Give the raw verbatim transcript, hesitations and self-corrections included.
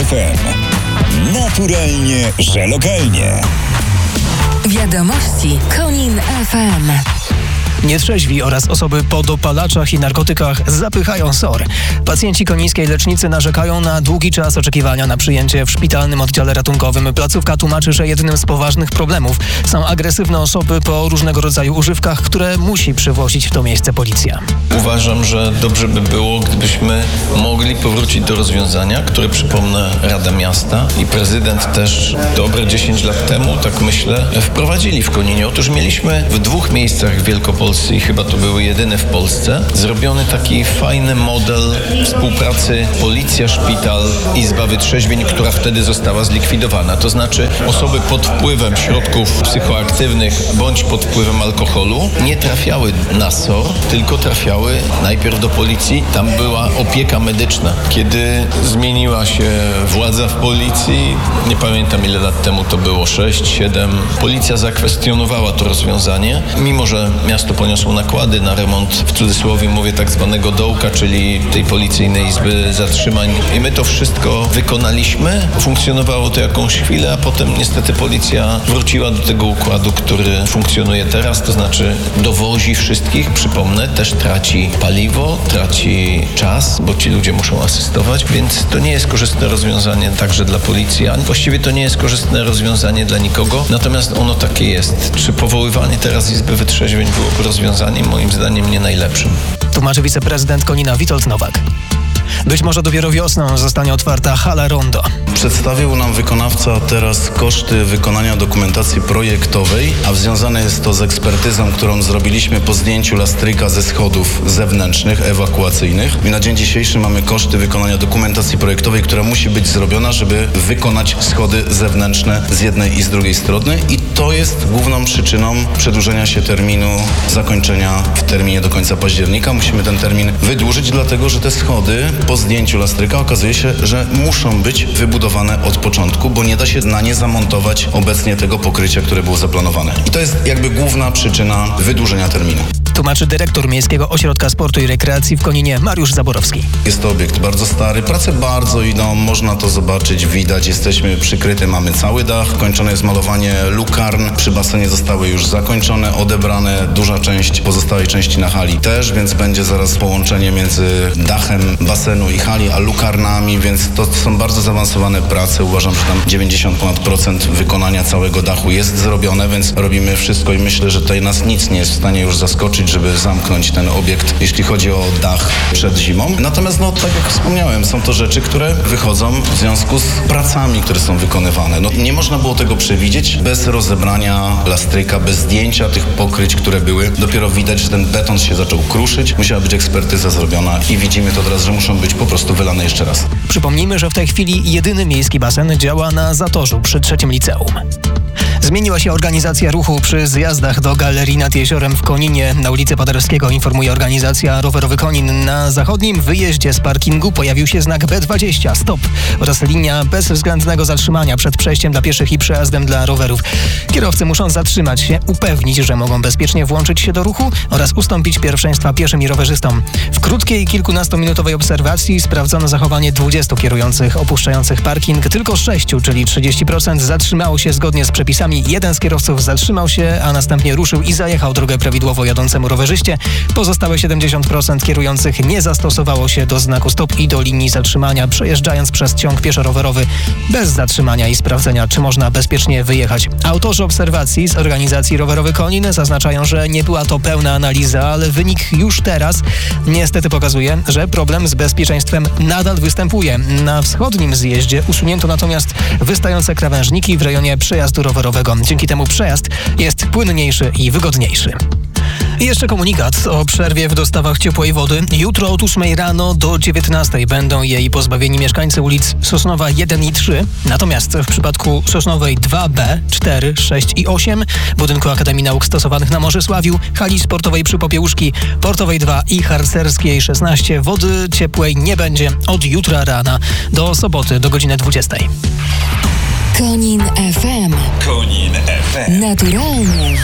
F M. Naturalnie, że lokalnie. Wiadomości Konin F M. Nietrzeźwi oraz osoby po dopalaczach i narkotykach zapychają S O R. Pacjenci konińskiej lecznicy narzekają na długi czas oczekiwania na przyjęcie w szpitalnym oddziale ratunkowym. Placówka tłumaczy, że jednym z poważnych problemów są agresywne osoby po różnego rodzaju używkach, które musi przywozić w to miejsce policja. Uważam, że dobrze by było, gdybyśmy mogli powrócić do rozwiązania, które, przypomnę, Rada Miasta i prezydent też dobre dziesięć lat temu, tak myślę, wprowadzili w Koninie. Otóż mieliśmy w dwóch miejscach w Wielkopolsce i chyba to były jedyne w Polsce, zrobiony taki fajny model współpracy policja-szpital, izba wytrzeźwień, która wtedy została zlikwidowana. To znaczy osoby pod wpływem środków psychoaktywnych bądź pod wpływem alkoholu nie trafiały na S O R, tylko trafiały najpierw do policji. Tam była opieka medyczna. Kiedy zmieniła się władza w policji, nie pamiętam ile lat temu to było, sześć, siedem, policja zakwestionowała to rozwiązanie, mimo że miasto poniosło nakłady na remont, w cudzysłowie mówię, tak zwanego dołka, czyli tej policyjnej izby zatrzymań. I my to wszystko wykonaliśmy. Funkcjonowało to jakąś chwilę, a potem niestety policja wróciła do tego układu, który funkcjonuje teraz, to znaczy dowozi wszystkich, przypomnę, też traci paliwo, traci czas, bo ci ludzie muszą asystować, więc to nie jest korzystne rozwiązanie także dla policji, a właściwie to nie jest korzystne rozwiązanie dla nikogo, natomiast ono takie jest. Czy powoływanie teraz izby wytrzeźwień byłoby rozwiązaniem? Moim zdaniem nie najlepszym. Tłumaczy wiceprezydent Konina Witold Nowak. Być może dopiero wiosną zostanie otwarta hala Rondo. Przedstawił nam wykonawca teraz koszty wykonania dokumentacji projektowej, a związane jest to z ekspertyzą, którą zrobiliśmy po zdjęciu lastryka ze schodów zewnętrznych, ewakuacyjnych. I na dzień dzisiejszy mamy koszty wykonania dokumentacji projektowej, która musi być zrobiona, żeby wykonać schody zewnętrzne z jednej i z drugiej strony. I to jest główną przyczyną przedłużenia się terminu zakończenia w terminie do końca października. Musimy ten termin wydłużyć, dlatego że te schody po zdjęciu lastryka okazuje się, że muszą być wybudowane od początku, bo nie da się na nie zamontować obecnie tego pokrycia, które było zaplanowane. I to jest jakby główna przyczyna wydłużenia terminu. Tłumaczy dyrektor Miejskiego Ośrodka Sportu i Rekreacji w Koninie Mariusz Zaborowski. Jest to obiekt bardzo stary, prace bardzo idą, można to zobaczyć, widać, jesteśmy przykryty, mamy cały dach, kończone jest malowanie lukarn, przy basenie zostały już zakończone, odebrane, duża część pozostałej części na hali też, więc będzie zaraz połączenie między dachem basenu i hali, a lukarnami, więc to są bardzo zaawansowane prace, uważam, że tam dziewięćdziesiąt ponad procent wykonania całego dachu jest zrobione, więc robimy wszystko i myślę, że tutaj nas nic nie jest w stanie już zaskoczyć, żeby zamknąć ten obiekt, jeśli chodzi o dach przed zimą. Natomiast, no tak jak wspomniałem, są to rzeczy, które wychodzą w związku z pracami, które są wykonywane. No, nie można było tego przewidzieć bez rozebrania lastryka, bez zdjęcia tych pokryć, które były. Dopiero widać, że ten beton się zaczął kruszyć. Musiała być ekspertyza zrobiona i widzimy to teraz, że muszą być po prostu wylane jeszcze raz. Przypomnijmy, że w tej chwili jedyny miejski basen działa na Zatorzu przy trzecim liceum. Zmieniła się organizacja ruchu przy zjazdach do Galerii nad Jeziorem w Koninie na ulicy Paderewskiego, informuje organizacja Rowerowy Konin. Na zachodnim wyjeździe z parkingu pojawił się znak B dwadzieścia stop oraz linia bezwzględnego zatrzymania przed przejściem dla pieszych i przejazdem dla rowerów. Kierowcy muszą zatrzymać się, upewnić, że mogą bezpiecznie włączyć się do ruchu oraz ustąpić pierwszeństwa pieszym i rowerzystom. W krótkiej, kilkunastominutowej obserwacji sprawdzono zachowanie dwudziestu kierujących opuszczających parking. Tylko sześciu, czyli trzydzieści procent, zatrzymało się zgodnie z przepisami. Jeden z kierowców zatrzymał się, a następnie ruszył i zajechał drogę prawidłowo jadącemu rowerzyście. Pozostałe siedemdziesiąt procent kierujących nie zastosowało się do znaku stop i do linii zatrzymania, przejeżdżając przez ciąg pieszo-rowerowy bez zatrzymania i sprawdzenia, czy można bezpiecznie wyjechać. Autorzy obserwacji z organizacji Rowerowy Konin zaznaczają, że nie była to pełna analiza, ale wynik już teraz niestety pokazuje, że problem z bezpieczeństwem nadal występuje. Na wschodnim zjeździe usunięto natomiast wystające krawężniki w rejonie przejazdu rowerowego. Dzięki temu przejazd jest płynniejszy i wygodniejszy. I jeszcze komunikat o przerwie w dostawach ciepłej wody. Jutro od ósmej rano do dziewiętnastej będą jej pozbawieni mieszkańcy ulic Sosnowa jeden i trzy. Natomiast w przypadku Sosnowej dwa B, cztery, sześć i osiem, budynku Akademii Nauk Stosowanych na Morzysławiu, hali sportowej przy Popiełuszki, Portowej dwa i Harcerskiej szesnaście wody ciepłej nie będzie od jutra rana do soboty do godziny dwudziestej. Konin F M. Konin F M. Naturalnie,